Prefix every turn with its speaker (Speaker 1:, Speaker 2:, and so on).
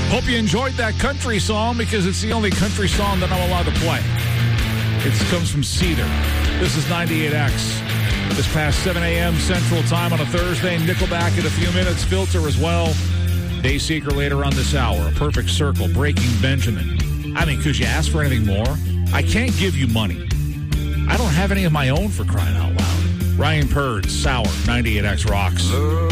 Speaker 1: Hope you enjoyed that country song because it's the only country song that I'm allowed to play. It comes from Cedar. This is 98X. This past 7 a.m. Central Time on a Thursday. Nickelback in a few minutes. Filter as well. Dayseeker later on this hour. A Perfect Circle. Breaking Benjamin. I mean, could you ask for anything more? I can't give you money. I don't have any of my own, for crying out loud. Ryan Purd, Sour, 98X Rocks.